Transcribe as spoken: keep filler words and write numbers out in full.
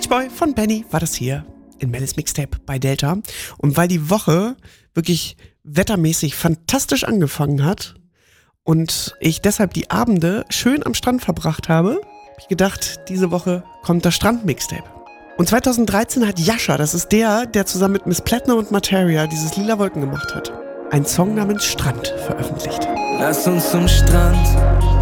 Boy von Benny war das hier in Mellis Mixtape bei Delta. Und weil die Woche wirklich wettermäßig fantastisch angefangen hat und ich deshalb die Abende schön am Strand verbracht habe, habe ich gedacht, diese Woche kommt das Strand-Mixtape. Und zweitausenddreizehn hat Jascha, das ist der, der zusammen mit Miss Platinum und Materia dieses Lila Wolken gemacht hat, einen Song namens Strand veröffentlicht. Lass uns zum Strand,